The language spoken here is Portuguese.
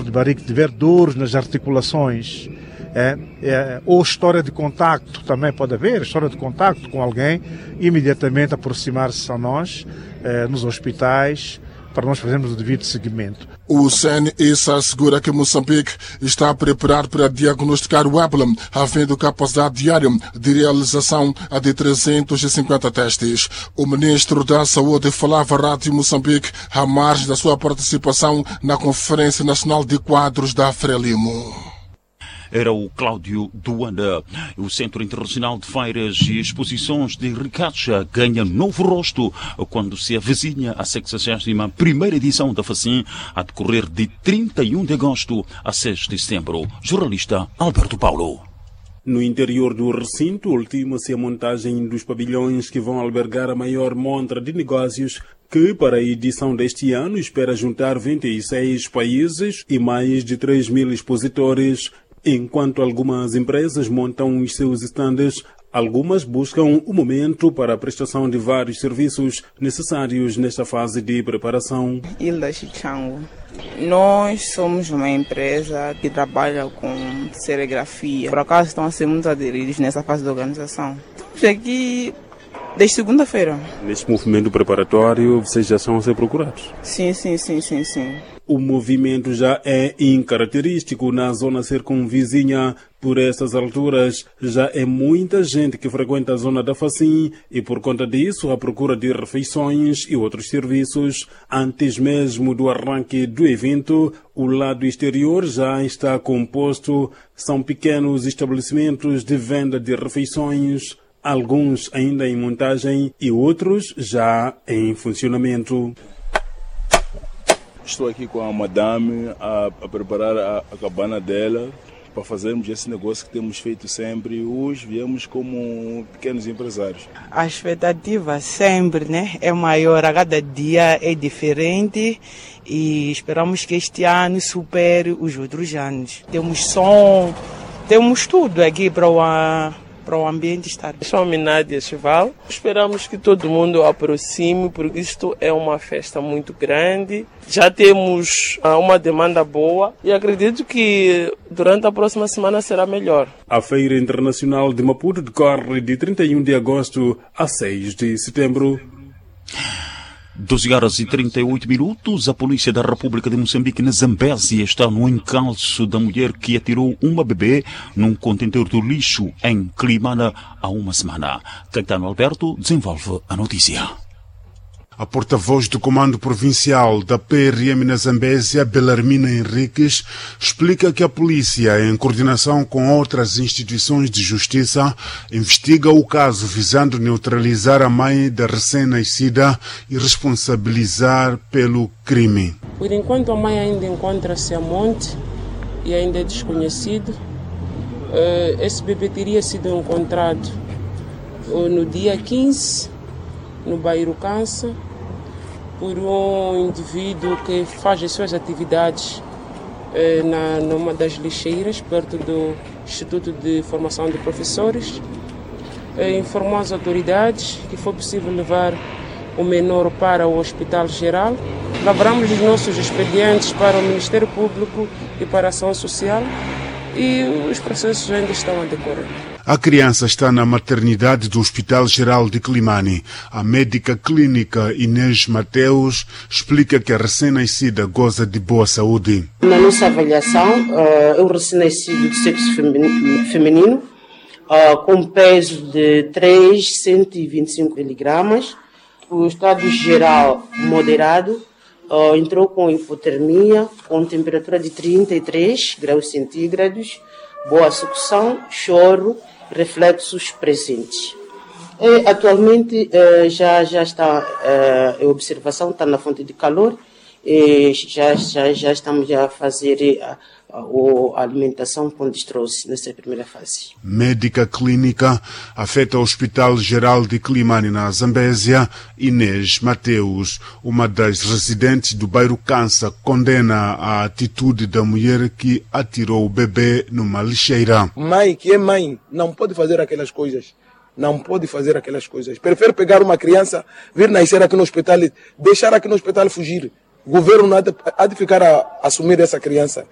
de barriga, tiver dores nas articulações, ou história de contacto, também pode haver história de contacto com alguém, imediatamente aproximar-se a nós, nos hospitais, para nós fazermos o devido seguimento. O CNISA assegura que Moçambique está preparado para diagnosticar o ébola, havendo capacidade diária de realização de 350 testes. O ministro da Saúde falava à Rádio Moçambique à margem da sua participação na Conferência Nacional de Quadros da Frelimo. Era o Cláudio Duanda. O Centro Internacional de Feiras e Exposições de Ricacha ganha novo rosto quando se avizinha a 61ª edição da FACIM, a decorrer de 31 de agosto a 6 de setembro. Jornalista Alberto Paulo. No interior do recinto, ultima-se a montagem dos pavilhões que vão albergar a maior montra de negócios, que para a edição deste ano espera juntar 26 países e mais de 3.000 expositores. Enquanto algumas empresas montam os seus estandes, algumas buscam o momento para a prestação de vários serviços necessários nesta fase de preparação. Hilda Chichango. Nós somos uma empresa que trabalha com serigrafia. Por acaso estão a ser muito aderidos nessa fase da organização. Estamos aqui desde segunda-feira. Neste movimento preparatório, vocês já são a ser procurados? Sim. O movimento já é incaracterístico na zona circunvizinha. Por essas alturas, já é muita gente que frequenta a zona da FACIM e, por conta disso, a procura de refeições e outros serviços. Antes mesmo do arranque do evento, o lado exterior já está composto. São pequenos estabelecimentos de venda de refeições, alguns ainda em montagem e outros já em funcionamento. Estou aqui com a madame a preparar a cabana dela para fazermos esse negócio que temos feito sempre. Hoje viemos como pequenos empresários. A expectativa sempre, é maior, a cada dia é diferente e esperamos que este ano supere os outros anos. Temos som, temos tudo aqui para o ambiente estar. Chamo-me Nádia Cheval. Esperamos que todo mundo aproxime, porque isto é uma festa muito grande. Já temos uma demanda boa e acredito que durante a próxima semana será melhor. A Feira Internacional de Maputo decorre de 31 de agosto a 6 de setembro. 12h38. A Polícia da República de Moçambique, na Zambésia, está no encalço da mulher que atirou uma bebê num contentor do lixo em Climana há uma semana. Caetano Alberto desenvolve a notícia. A porta-voz do Comando Provincial da PRM na Zambésia, Belarmina Henriques, explica que a polícia, em coordenação com outras instituições de justiça, investiga o caso visando neutralizar a mãe da recém-nascida e responsabilizar pelo crime. Por enquanto a mãe ainda encontra-se a monte e ainda é desconhecido. Esse bebê teria sido encontrado no dia 15, no bairro Cansa, por um indivíduo que faz as suas atividades numa das lixeiras, perto do Instituto de Formação de Professores. Informou as autoridades que foi possível levar o menor para o Hospital Geral. Lavramos os nossos expedientes para o Ministério Público e para a Ação Social e os processos ainda estão a decorrer. A criança está na maternidade do Hospital Geral de Climane. A médica clínica Inês Mateus explica que a recém-nascida goza de boa saúde. Na nossa avaliação, é um recém-nascido de sexo feminino, com peso de 325 miligramas, o estado geral moderado, entrou com hipotermia, com temperatura de 33 graus centígrados, boa sucção, choro, reflexos presentes. Atualmente já está em observação, está na fonte de calor, e já estamos a fazer a alimentação com destrose nessa primeira fase. Médica clínica afeta o Hospital Geral de Climane na Zambésia, Inês Mateus, uma das residentes do bairro Cansa, condena a atitude da mulher que atirou o bebê numa lixeira. Mãe que é mãe não pode fazer aquelas coisas. Não pode fazer aquelas coisas. Prefere pegar uma criança, vir nascer aqui no hospital, deixar aqui no hospital fugir. O governo há de ficar a assumir essa criança.